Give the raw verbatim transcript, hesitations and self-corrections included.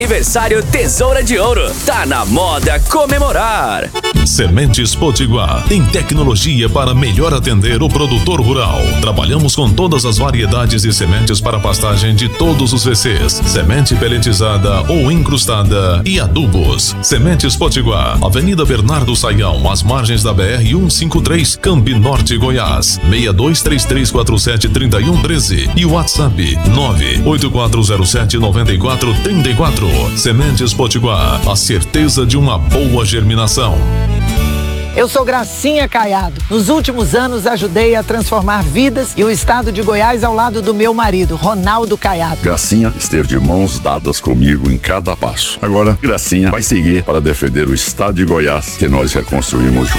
Aniversário Tesoura de Ouro. Tá na moda comemorar. Sementes Potiguar tem tecnologia para melhor atender o produtor rural. Trabalhamos com todas as variedades de sementes para pastagem de todos os V Cs. Semente peletizada ou incrustada e adubos. Sementes Potiguar, Avenida Bernardo Saião, às margens da B R cento e cinquenta e três, Campi Norte, Goiás. seis dois três três quatro sete três um um três e WhatsApp nove oito quatro zero sete nove quatro três quatro. Sementes Potiguar, a certeza de uma boa germinação. Eu sou Gracinha Caiado. Nos últimos anos ajudei a transformar vidas e o estado de Goiás ao lado do meu marido, Ronaldo Caiado. Gracinha esteve de mãos dadas comigo em cada passo. Agora, Gracinha vai seguir para defender o estado de Goiás que nós reconstruímos juntos.